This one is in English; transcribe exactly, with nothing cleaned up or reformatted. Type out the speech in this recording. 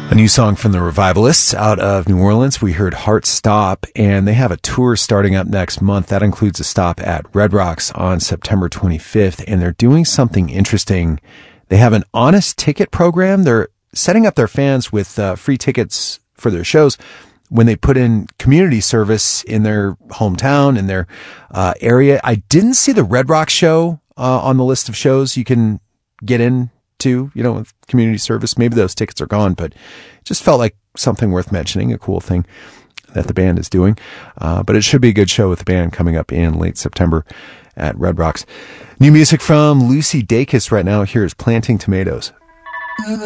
A new song from the Revivalists out of New Orleans. We heard Heart Stop, and they have a tour starting up next month. That includes a stop at Red Rocks on September twenty-fifth, and they're doing something interesting. They have an honest ticket program. They're setting up their fans with uh, free tickets for their shows when they put in community service in their hometown, in their uh, area. I didn't see the Red Rocks show uh, on the list of shows you can get in to, you know, with community service. Maybe those tickets are gone, but it just felt like something worth mentioning, a cool thing that the band is doing. Uh, but it should be a good show with the band coming up in late September at Red Rocks. New music from Lucy Dacus right now. Here's Planting Tomatoes.